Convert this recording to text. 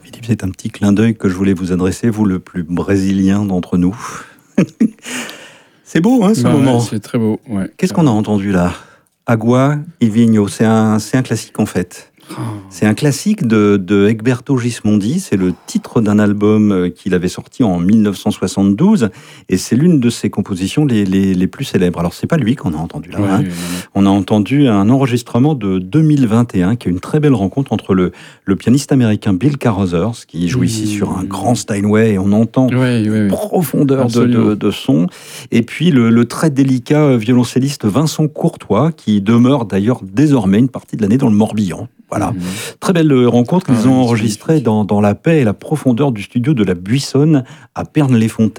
Philippe, c'est un petit clin d'œil que je voulais vous adresser, vous le plus brésilien d'entre nous. C'est beau, hein, ce moment. Ouais, c'est très beau. Ouais, Qu'est-ce qu'on a entendu là? Agua e Vinho, c'est un classique en fait. C'est un classique de Egberto Gismondi, c'est le titre d'un album qu'il avait sorti en 1972, et c'est l'une de ses compositions les plus célèbres. Alors c'est pas lui qu'on a entendu là, Ouais, hein. On a entendu un enregistrement de 2021, qui est une très belle rencontre entre le pianiste américain Bill Carothers, qui joue ici sur un grand Steinway, et on entend une profondeur de son, et puis le très délicat violoncelliste Vincent Courtois, qui demeure d'ailleurs désormais une partie de l'année dans le Morbihan. Voilà, très belle rencontre qu'ils ont enregistrée dans la paix et la profondeur du studio de la Buissonne à Pernes-les-Fontaines.